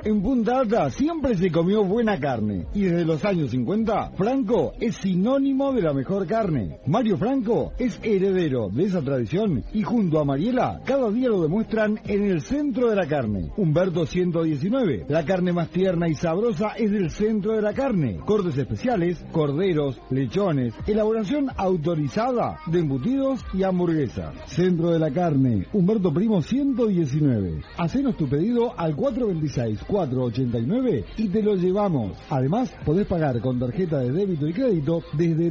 En Punta Alta siempre se comió buena carne y desde los años 50, Franco es sinónimo de la mejor carne. Mario Franco es heredero de esa tradición y junto a Mariela cada día lo demuestran en el centro de la carne. Humberto 119, la carne más tierna y sabrosa es del centro de la carne. Cortes especiales, corderos, lechones, elaboración autorizada de embutidos y hamburguesas. Centro de la carne, Humberto Primo 119. Hacenos tu pedido al 426-489 y te lo llevamos. Además, podés pagar con tarjeta de débito y crédito desde